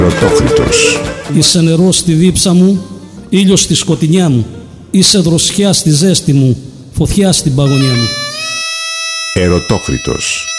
Ερωτόκριτος. Είσαι νερό στη δίψα μου, ήλιος στη σκοτεινιά μου. Είσαι δροσιά στη ζέστη μου, φωτιά στην παγωνιά μου. Ερωτόκριτος.